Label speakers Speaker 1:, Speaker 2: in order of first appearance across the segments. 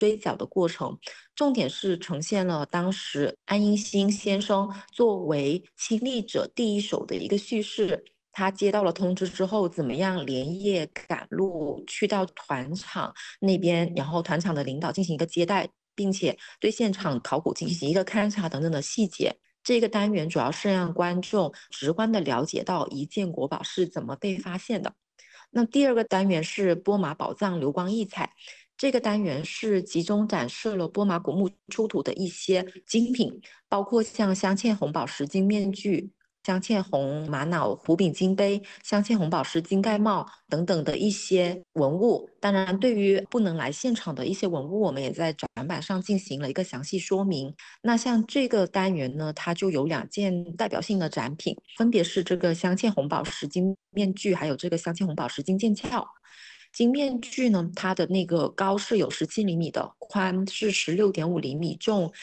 Speaker 1: 堆角的过程，重点是呈现了当时安因兴先生作为亲历者第一手的一个叙事。他接到了通知之后，怎么样连夜赶路去到团场那边，然后团场的领导进行一个接待，并且对现场考古进行一个勘察等等的细节。这个单元主要是让观众直观的了解到一件国宝是怎么被发现的。那第二个单元是波马宝藏流光溢彩，这个单元是集中展示了波马古墓出土的一些精品，包括像镶嵌红宝石金面具、镶嵌红玛瑙壶柄金杯、镶嵌红宝石金盖帽等等的一些文物。当然，对于不能来现场的一些文物，我们也在展板上进行了一个详细说明。那像这个单元呢，它就有2件代表性的展品，分别是这个镶嵌红宝石金面具，还有这个镶嵌红宝石金剑鞘。金面具呢，它的那个高是有17厘米的，宽是16.5厘米，重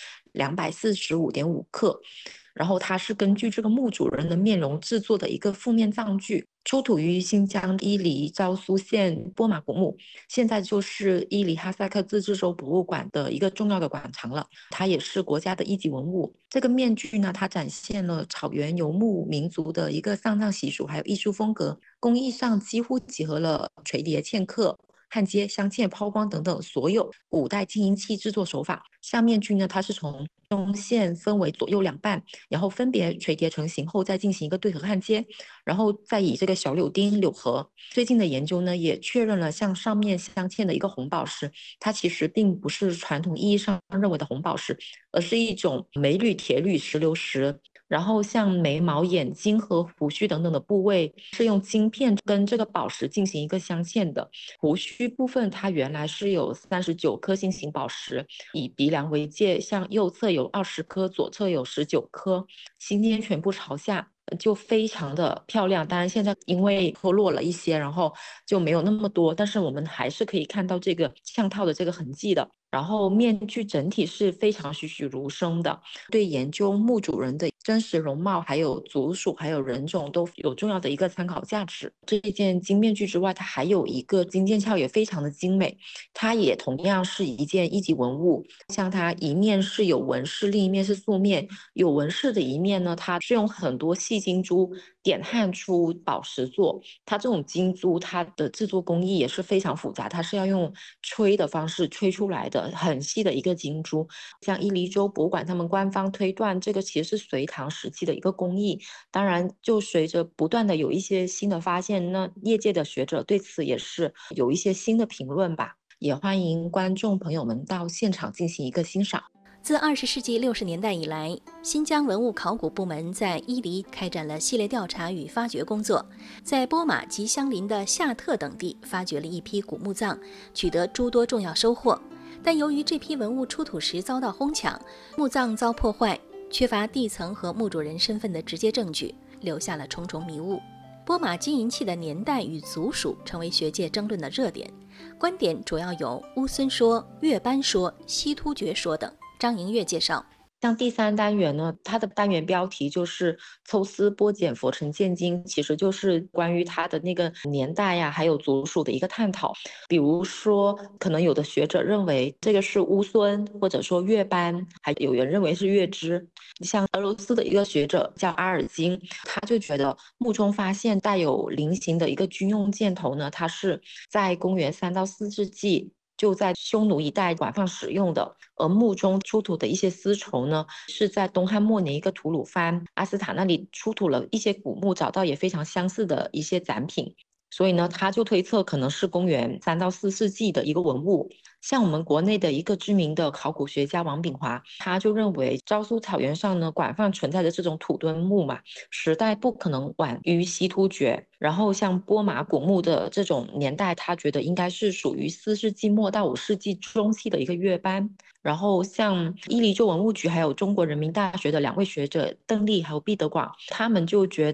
Speaker 1: 245.5克。然后它是根据这个墓主人的面容制作的一个负面藏具，出土于新疆伊犁昭苏县波马古墓，现在就是伊犁哈萨克自治州博物馆的一个重要的馆藏了，它也是国家的一级文物。这个面具呢，它展现了草原游牧民族的一个丧葬习俗，还有艺术风格，工艺上几乎集合了垂叠嵌刻、焊接、镶嵌、抛光等等所有古代金银器制作手法。像面具呢，它是从中线分为左右2半，然后分别垂叠成型后再进行一个对合焊接，然后再以这个小柳钉柳合。最近的研究呢，也确认了像上面镶嵌的一个红宝石，它其实并不是传统意义上认为的红宝石，而是一种镁铝铁铝石榴石。然后像眉毛、眼睛和胡须等等的部位是用晶片跟这个宝石进行一个镶嵌的。胡须部分它原来是有39颗星形宝石，以鼻梁为界，向右侧有20颗，左侧有19颗，心尖全部朝下，就非常的漂亮。当然现在因为脱落了一些，然后就没有那么多，但是我们还是可以看到这个嵌套的这个痕迹的。然后面具整体是非常栩栩如生的，对研究墓主人的真实容貌、还有族属、还有人种都有重要的一个参考价值。这一件金面具之外，它还有一个金剑鞘，也非常的精美，它也同样是一件一级文物。像它一面是有纹饰，另一面是素面。有纹饰的一面呢，它是用很多细金珠点焊出宝石做。它这种金珠，它的制作工艺也是非常复杂，它是要用吹的方式吹出来的，很细的一个金珠。像伊犁州博物馆他们官方推断，这个其实是隋唐时期的一个工艺。当然，就随着不断的有一些新的发现，那业界的学者对此也是有一些新的评论吧。也欢迎观众朋友们到现场进行一个欣赏。
Speaker 2: 自20世纪60年代以来，新疆文物考古部门在伊犁开展了系列调查与发掘工作，在波马及相邻的夏特等地发掘了一批古墓葬，取得诸多重要收获。但由于这批文物出土时遭到哄抢，墓葬遭破坏，缺乏地层和墓主人身份的直接证据，留下了重重迷雾。波马金银器的年代与族属成为学界争论的热点，观点主要有乌孙说、月班说、西突厥说等。张莹月介绍，
Speaker 1: 像第3单元呢，它的单元标题就是抽丝剥茧佛尘鉴今，其实就是关于它的那个年代呀，还有族属的一个探讨。比如说，可能有的学者认为这个是乌孙，或者说月班，还有人认为是月支。像俄罗斯的一个学者叫阿尔金，他就觉得墓中发现带有菱形的一个军用箭头呢，它是在公元3到4世纪。就在匈奴一带广泛使用的，而墓中出土的一些丝绸呢，是在东汉末年一个吐鲁番阿斯塔那里出土了一些古墓，找到也非常相似的一些展品，所以呢，他就推测可能是公元3到4世纪的一个文物。像我们国内的一个知名的考古学家王炳华，他就认为昭苏草原上呢广泛存在的这种土墩墓嘛，时代不可能晚于西突厥。然后像波马古墓的这种年代，他觉得应该是属于4世纪末到5世纪中期的一个月班。然后像伊犁州文物局还有中国人民大学的2位学者邓丽还有毕德广，他们就觉得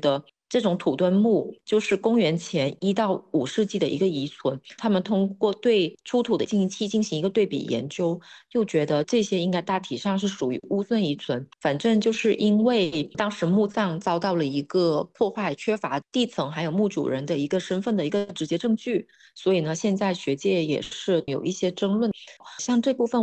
Speaker 1: 这种土墩墓就是公元前1到5世纪的一个遗存，他们通过对出土的金器进行一个对比研究，就觉得这些应该大体上是属于乌孙遗存。反正就是因为当时墓葬遭到了一个破坏，缺乏地层还有墓主人的一个身份的一个直接证据，所以呢，现在学界也是有一些争论。像这部分